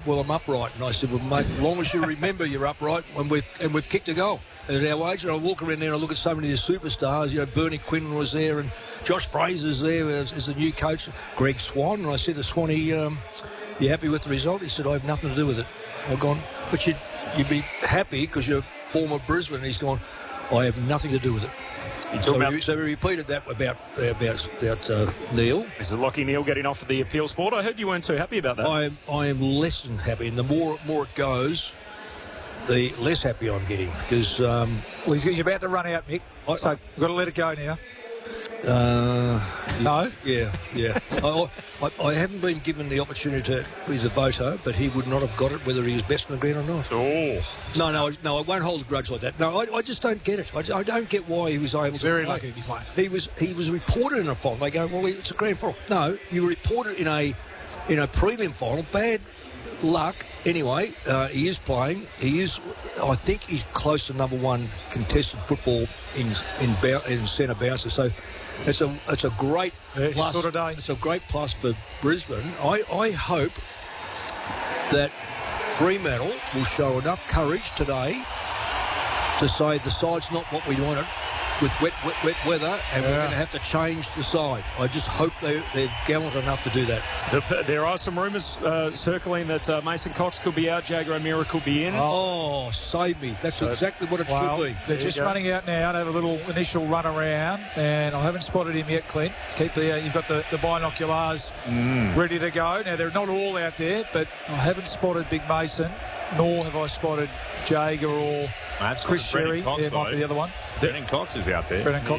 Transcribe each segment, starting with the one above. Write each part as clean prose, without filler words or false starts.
well, I'm upright. And I said, well, mate, as long as you remember you're upright, and we've kicked a goal. At our age, and I walk around there and I look at so many of the superstars. You know, Bernie Quinn was there, and Josh Fraser's there as the new coach. Greg Swan. And I said to Swanee, you happy with the result? He said, I have nothing to do with it. I've gone, but you'd be happy because you're former Brisbane. And he's gone, I have nothing to do with it. So we repeated that about Neil. This is Lachie Neale getting off the appeals board. I heard you weren't too happy about that. I am less than happy, and the more it goes, the less happy I'm getting, because... he's about to run out, Mick, so we've got to let it go now. No? Yeah. I haven't been given the opportunity to... He's a voter, but he would not have got it whether he was best in the ground or not. Oh. No, I won't hold a grudge like that. No, I just don't get it. I don't get why he was able to very play. lucky to be playing. He was reported in a final. They go, well, it's a grand final. No, you reported in a prelim final. Bad luck. Anyway, he is playing. I think he's close to number one contested football in centre bouncer. So it's a great plus. Sort of day. It's a great plus for Brisbane. I hope that Fremantle will show enough courage today to say the side's not what we wanted with wet weather, and we're going to have to change the side. I just hope they're gallant enough to do that. There are some rumours circling that Mason Cox could be out, Jaeger O'Meara could be in. Oh, save me. That's exactly what it should be. They're just running out now to have a little initial run around, and I haven't spotted him yet, Clint. You've got the binoculars ready to go. Now, they're not all out there, but I haven't spotted Big Mason, nor have I spotted Jaeger or Chris Sherry. There might be the other one. Brennan Cox is out there.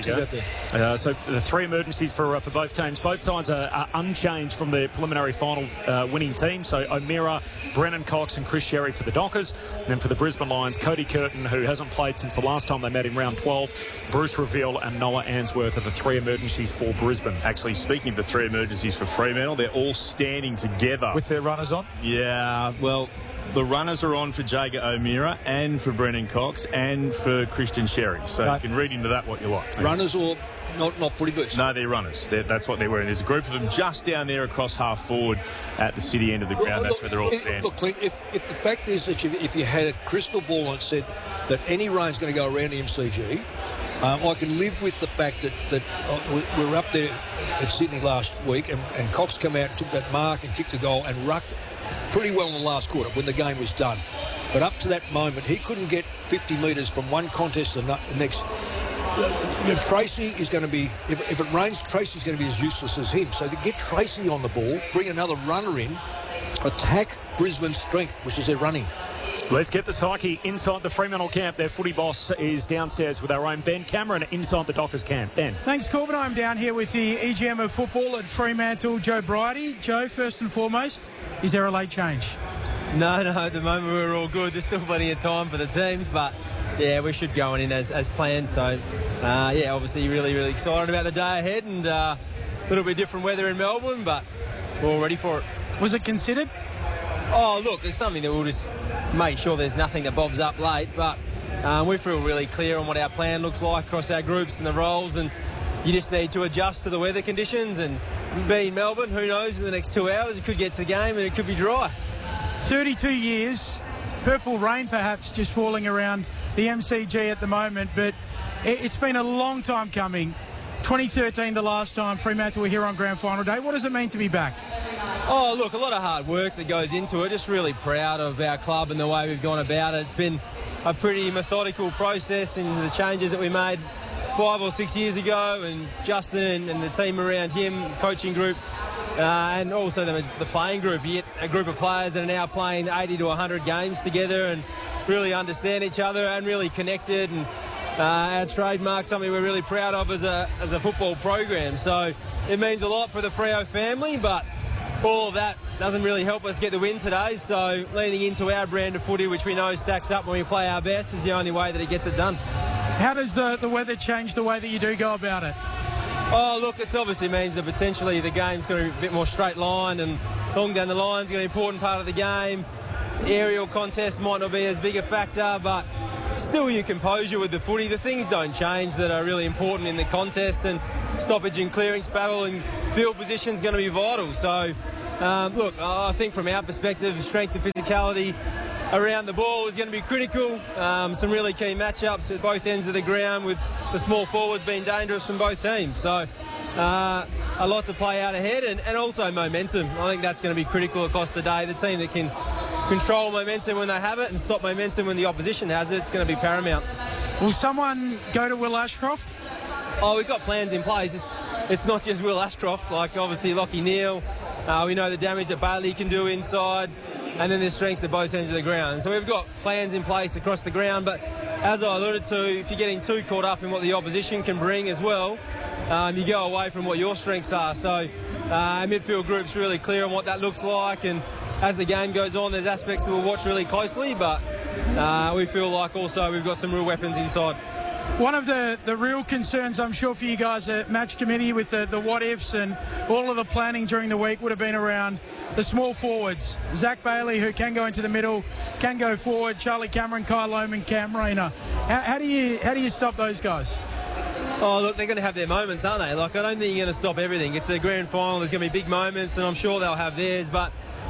So the three emergencies for both teams. Both sides are unchanged from the preliminary final winning team. So O'Meara, Brennan Cox and Chris Sherry for the Dockers. And then for the Brisbane Lions, Cody Curtin, who hasn't played since the last time they met in round 12, Bruce Reveal and Noah Answorth are the three emergencies for Brisbane. Actually, speaking of the three emergencies for Fremantle, they're all standing together. With their runners on? Yeah, well... The runners are on for Jaeger O'Meara and for Brennan Cox and for Christian Sherry. So you can read into that what you like. Runners or not footy boots? No, they're runners. That's what they're wearing. There's a group of them just down there across half forward at the city end of the ground. That's where they're all standing. Look, Clint, if the fact is that if you had a crystal ball and said that any rain's going to go around the MCG, I can live with the fact that we were up there at Sydney last week and Cox came out and took that mark and kicked the goal and rucked pretty well in the last quarter when the game was done. But up to that moment, he couldn't get 50 metres from one contest to the next. Tracy is going to be, if it rains, Tracy's going to be as useless as him. So to get Tracy on the ball, bring another runner in, attack Brisbane's strength, which is their running. Let's get the psyche inside the Fremantle camp. Their footy boss is downstairs with our own Ben Cameron inside the Dockers camp. Ben. Thanks, Corbin. I'm down here with the EGM of football at Fremantle, Joe Bridie. Joe, first and foremost, is there a late change? No, at the moment we're all good. There's still plenty of time for the teams, but yeah, we should go in as planned. So, obviously really, really excited about the day ahead and a little bit different weather in Melbourne, but we're all ready for it. Was it considered? Oh, look, it's something that we'll just make sure there's nothing that bobs up late, but we feel really clear on what our plan looks like across our groups and the roles, and you just need to adjust to the weather conditions. And being Melbourne, who knows, in the next 2 hours it could get to the game and it could be dry. 32 years, purple rain perhaps just falling around the MCG at the moment, but it's been a long time coming. 2013 the last time Fremantle were here on Grand Final Day. What does it mean to be back? Oh, look, a lot of hard work that goes into it. Just really proud of our club and the way we've gone about it. It's been a pretty methodical process in the changes that we made 5 or 6 years ago, and Justin and the team around him, coaching group, and also the playing group. You get a group of players that are now playing 80 to 100 games together and really understand each other and really connected. And our trademark, something we're really proud of as a football program. So it means a lot for the Freo family, but all of that doesn't really help us get the win today. So leaning into our brand of footy, which we know stacks up when we play our best, is the only way that it gets it done. How does the weather change the way that you do go about it? Oh, look, it obviously means that potentially the game's going to be a bit more straight line, and long down the line's going to be an important part of the game. Aerial contest might not be as big a factor, but still you composure with the footy. The things don't change that are really important in the contest, and stoppage and clearance battle and field position is going to be vital. So Look, I think from our perspective, strength and physicality around the ball is going to be critical. Some really key matchups at both ends of the ground, with the small forwards being dangerous from both teams. So a lot to play out ahead, and also momentum. I think that's going to be critical across the day. The team that can control momentum when they have it and stop momentum when the opposition has it, it's going to be paramount. Will someone go to Will Ashcroft? Oh, we've got plans in place. It's not just Will Ashcroft, like obviously Lachie Neale. We know the damage that Bailey can do inside, and then there's strengths at both ends of the ground. So we've got plans in place across the ground, but as I alluded to, if you're getting too caught up in what the opposition can bring as well, you go away from what your strengths are. So our midfield group's really clear on what that looks like, and as the game goes on, there's aspects that we'll watch really closely, but we feel like also we've got some real weapons inside. One of the real concerns, I'm sure, for you guys at match committee with the what-ifs and all of the planning during the week would have been around the small forwards. Zach Bailey, who can go into the middle, can go forward. Charlie Cameron, Kyle Lohmann, Cam Rayner. How do you stop those guys? Oh, look, they're going to have their moments, aren't they? Like, I don't think you're going to stop everything. It's a grand final. There's going to be big moments, and I'm sure they'll have theirs. But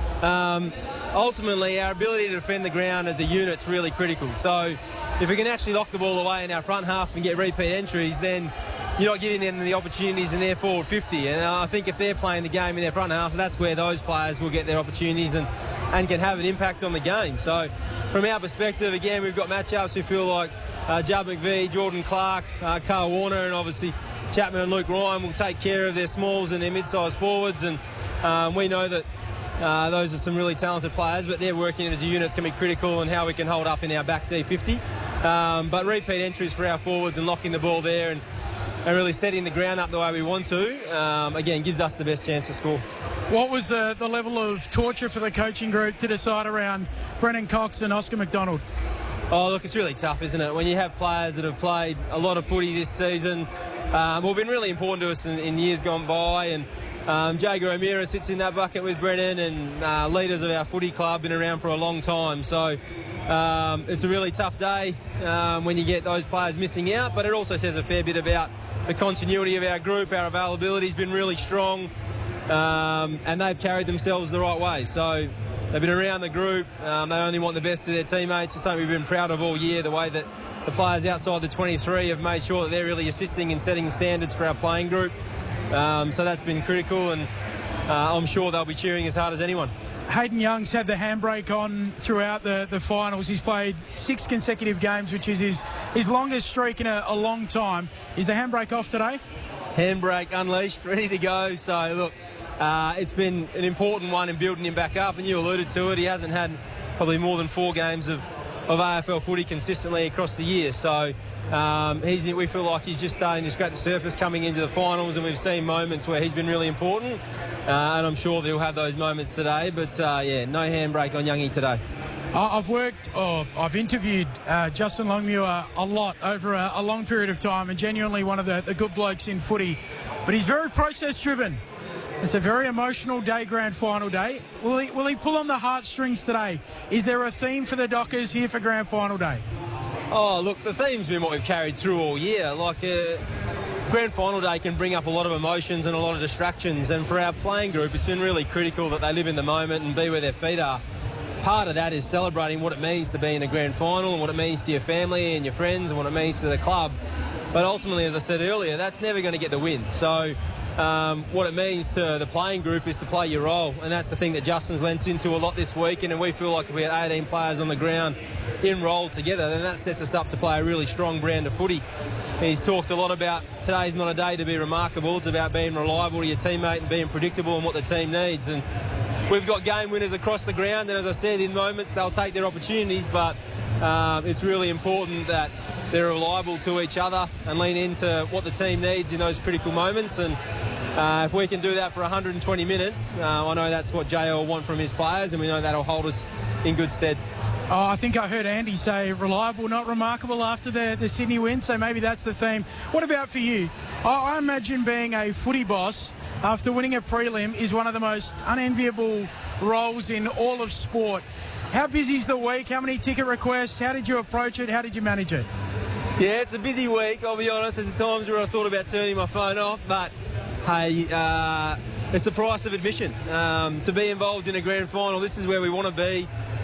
ultimately, our ability to defend the ground as a unit's really critical. So if we can actually lock the ball away in our front half and get repeat entries, then you're not giving them the opportunities in their forward 50. And I think if they're playing the game in their front half, that's where those players will get their opportunities and can have an impact on the game. So from our perspective, again, we've got matchups we feel like Judd McVie, Jordan Clark, Carl Warner, and obviously Chapman and Luke Ryan will take care of their smalls and their mid-sized forwards. And we know that those are some really talented players, but they're working as a unit. It's going to be critical in how we can hold up in our back D50. But repeat entries for our forwards and locking the ball there and really setting the ground up the way we want to, again, gives us the best chance to score. What was the level of torture for the coaching group to decide around Brennan Cox and Oscar McDonald? Oh, look, it's really tough, isn't it? When you have players that have played a lot of footy this season, been really important to us in years gone by, and Jager O'Meara sits in that bucket with Brennan, and leaders of our footy club been around for a long time. So it's a really tough day when you get those players missing out, but it also says a fair bit about the continuity of our group. Our availability has been really strong, and they've carried themselves the right way. So they've been around the group. They only want the best of their teammates. It's something we've been proud of all year, the way that the players outside the 23 have made sure that they're really assisting in setting standards for our playing group. So that's been critical, and I'm sure they'll be cheering as hard as anyone. Hayden Young's had the handbrake on throughout the finals. He's played 6 consecutive games, which is his longest streak in a long time. Is the handbrake off today? Handbrake unleashed, ready to go. So, look, it's been an important one in building him back up, and you alluded to it. He hasn't had probably more than 4 games of AFL footy consistently across the year. So we feel like he's just starting to scratch the surface coming into the finals, and we've seen moments where he's been really important, and I'm sure that he'll have those moments today. But, no handbrake on Youngie today. I've interviewed Justin Longmuir a lot over a long period of time, and genuinely one of the good blokes in footy. But he's very process-driven. It's a very emotional day, grand final day. Will he pull on the heartstrings today? Is there a theme for the Dockers here for grand final day? Oh, look, the theme's been what we've carried through all year. Like, grand final day can bring up a lot of emotions and a lot of distractions, and for our playing group, it's been really critical that they live in the moment and be where their feet are. Part of that is celebrating what it means to be in a grand final and what it means to your family and your friends and what it means to the club. But ultimately, as I said earlier, that's never going to get the win. So what it means to the playing group is to play your role, and that's the thing that Justin's lent into a lot this weekend, and we feel like if we had 18 players on the ground in role together, then that sets us up to play a really strong brand of footy. He's talked a lot about today's not a day to be remarkable. It's about being reliable to your teammate and being predictable in what the team needs. And we've got game winners across the ground, and as I said, in moments they'll take their opportunities, but it's really important that they're reliable to each other and lean into what the team needs in those critical moments. And if we can do that for 120 minutes, I know that's what JL will want from his players, and we know that'll hold us in good stead. Oh, I think I heard Andy say reliable, not remarkable after the Sydney win, so maybe that's the theme. What about for you? I imagine being a footy boss after winning a prelim is one of the most unenviable roles in all of sport. How busy's the week? How many ticket requests? How did you approach it? How did you manage it? Yeah, it's a busy week, I'll be honest. There's times where I thought about turning my phone off, but hey, it's the price of admission. To be involved in a grand final, this is where we want to be.